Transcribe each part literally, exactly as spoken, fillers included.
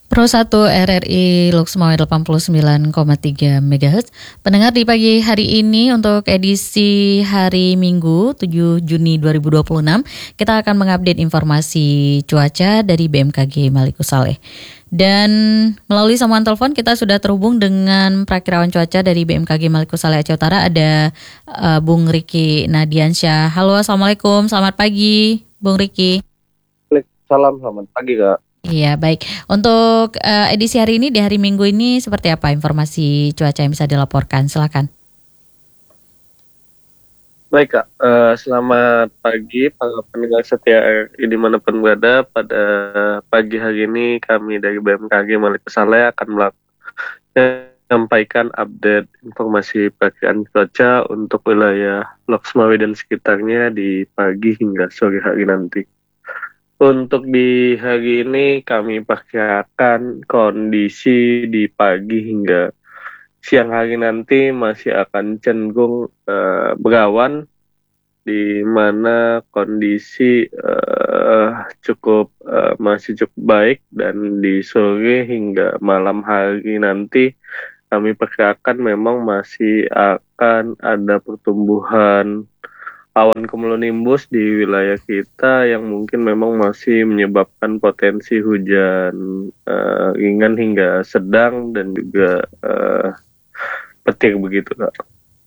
Pro satu R R I Luxmawe delapan puluh sembilan koma tiga megahertz. Pendengar di pagi hari ini untuk edisi hari Minggu tujuh Juni dua ribu dua puluh enam, kita akan mengupdate informasi cuaca dari B M K G Maliko Saleh. Dan melalui sambungan telepon kita sudah terhubung dengan prakirawan cuaca dari B M K G Maliko Saleh Aceh Utara, ada uh, Bung Riki Nadiansyah. Halo, Assalamualaikum, selamat pagi Bung Riki. Salam, selamat pagi Kak. Iya, baik. Untuk uh, edisi hari ini, di hari Minggu ini, seperti apa informasi cuaca yang bisa dilaporkan? Silakan. Baik Kak, uh, selamat pagi para pendengar setia R R I dimanapun berada. Pada pagi hari ini kami dari B M K G Maliko Saleh akan menyampaikan update informasi perkiraan cuaca untuk wilayah Luxmawe dan sekitarnya di pagi hingga sore hari nanti. Untuk di hari ini kami perkirakan kondisi di pagi hingga siang hari nanti masih akan cenderung uh, berawan, di mana kondisi uh, cukup uh, masih cukup baik, dan di sore hingga malam hari nanti kami perkirakan memang masih akan ada pertumbuhan awan cumulonimbus di wilayah kita yang mungkin memang masih menyebabkan potensi hujan uh, ringan hingga sedang dan juga uh, petir begitu Kak.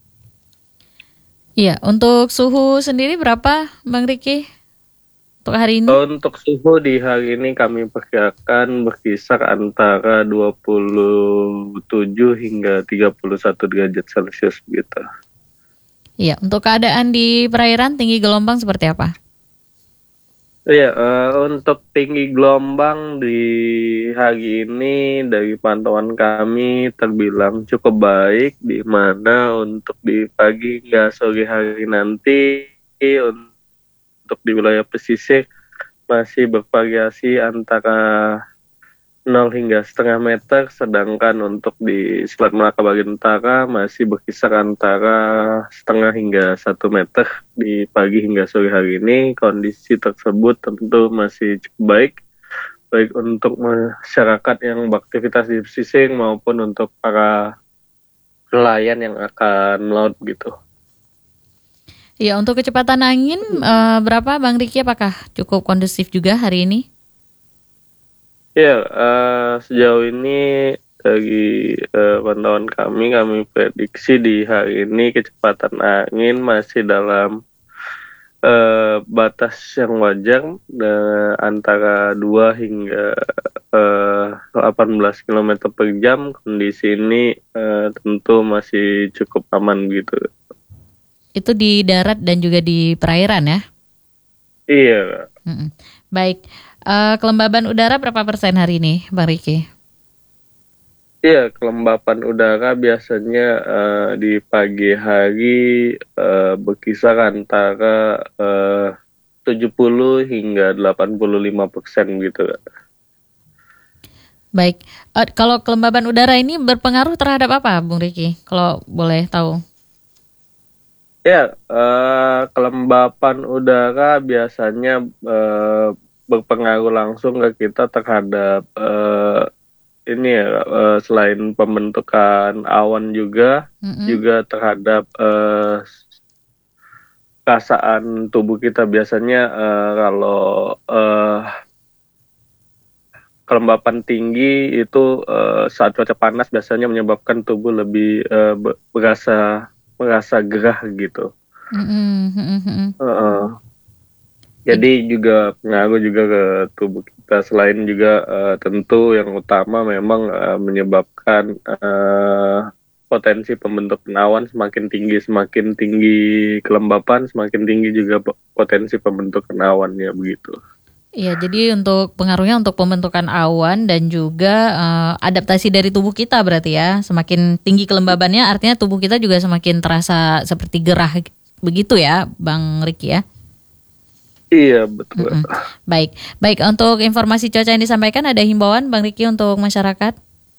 Iya, untuk suhu sendiri berapa Bang Riki untuk hari ini? Untuk suhu di hari ini kami perkirakan berkisar antara dua puluh tujuh hingga tiga puluh satu derajat Celcius begitu. Iya, untuk keadaan di perairan tinggi gelombang seperti apa? Iya, uh, untuk tinggi gelombang di hari ini dari pantauan kami terbilang cukup baik, di mana untuk di pagi hingga sore hari nanti untuk di wilayah pesisir masih bervariasi antara nol hingga setengah meter, sedangkan untuk di Selat Melaka bagian utara masih berkisar antara setengah hingga satu meter di pagi hingga sore hari ini. Kondisi tersebut tentu masih cukup baik, baik untuk masyarakat yang beraktivitas di pesisir maupun untuk para nelayan yang akan melaut gitu. Iya, untuk kecepatan angin uh, berapa Bang Riki? Apakah cukup kondusif juga hari ini? Ya, uh, sejauh ini dari uh, pantauan kami, kami prediksi di hari ini kecepatan angin masih dalam uh, batas yang wajar, uh, antara dua hingga uh, delapan belas kilometer per jam. Kondisi ini uh, tentu masih cukup aman gitu. Itu di darat dan juga di perairan ya? Iya. Mm-mm. Baik. Uh, kelembaban udara berapa persen hari ini, Bang Riki? Iya, kelembapan udara biasanya uh, di pagi hari uh, berkisar antara uh, tujuh puluh hingga delapan puluh lima persen gitu. Baik, uh, kalau kelembaban udara ini berpengaruh terhadap apa, Bung Riki? Kalau boleh tahu. Ya, uh, kelembapan udara biasanya uh, berpengaruh langsung ke kita terhadap uh, ini ya, uh, selain pembentukan awan juga, mm-hmm. juga terhadap uh, perasaan tubuh kita. Biasanya uh, kalau uh, kelembapan tinggi itu uh, saat cuaca panas biasanya menyebabkan tubuh lebih uh, berasa merasa gerah gitu. Mm-hmm. Uh, Jadi juga pengaruh juga ke tubuh kita. Selain juga uh, tentu yang utama memang uh, menyebabkan uh, potensi pembentukan awan semakin tinggi, semakin tinggi kelembapan, semakin tinggi juga potensi pembentukan awannya begitu. Iya, jadi untuk pengaruhnya untuk pembentukan awan dan juga uh, adaptasi dari tubuh kita berarti ya. Semakin tinggi kelembabannya artinya tubuh kita juga semakin terasa seperti gerah begitu ya, Bang Riki ya. Iya, betul. Mm-mm. Baik, baik. Untuk informasi cuaca yang disampaikan, ada himbauan Bang Riki untuk masyarakat?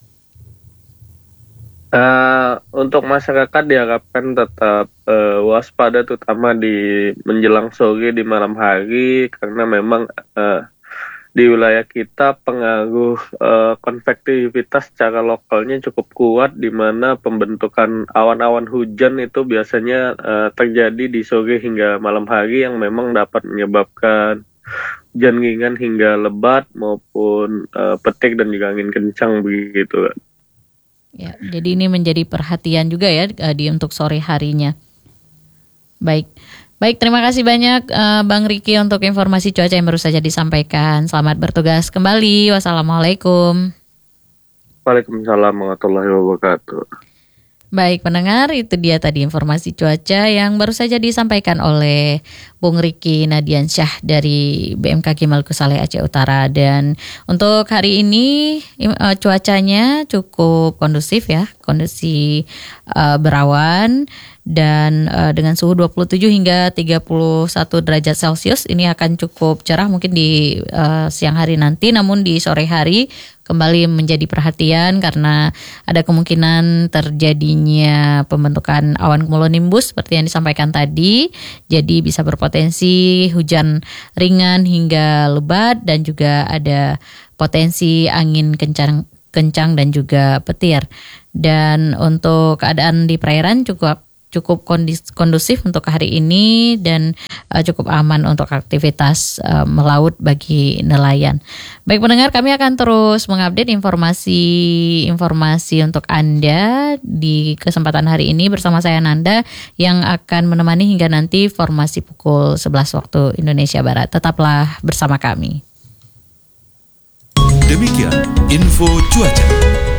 Uh, untuk masyarakat diharapkan tetap uh, waspada, terutama di menjelang sore, di malam hari, karena memang uh, di wilayah kita pengaruh uh, konvektivitas secara lokalnya cukup kuat, di mana pembentukan awan-awan hujan itu biasanya uh, terjadi di sore hingga malam hari yang memang dapat menyebabkan hujan ringan hingga lebat maupun uh, petir dan juga angin kencang begitu. Ya, jadi ini menjadi perhatian juga ya di untuk sore harinya. Baik, baik terima kasih banyak uh, Bang Riki untuk informasi cuaca yang baru saja disampaikan. Selamat bertugas kembali. Wassalamualaikum. Waalaikumsalam warahmatullahi wabarakatuh. Baik pendengar, itu dia tadi informasi cuaca yang baru saja disampaikan oleh Bung Riki Nadiansyah dari B M K G Maluku Saleh Aceh Utara. Dan untuk hari ini uh, cuacanya cukup kondusif ya, kondisi uh, berawan dan uh, dengan suhu dua puluh tujuh hingga tiga puluh satu derajat Celcius. Ini akan cukup cerah mungkin di uh, siang hari nanti, namun di sore hari kembali menjadi perhatian karena ada kemungkinan terjadinya pembentukan awan cumulonimbus seperti yang disampaikan tadi. Jadi bisa berpotensi hujan ringan hingga lebat dan juga ada potensi angin kencang kencang dan juga petir. Dan untuk keadaan di perairan cukup cukup kondis, kondusif untuk hari ini dan uh, cukup aman untuk aktivitas uh, melaut bagi nelayan. Baik pendengar, kami akan terus mengupdate informasi-informasi untuk Anda di kesempatan hari ini bersama saya Nanda yang akan menemani hingga nanti formasi pukul sebelas waktu Indonesia Barat. Tetaplah bersama kami. Demikian info cuaca.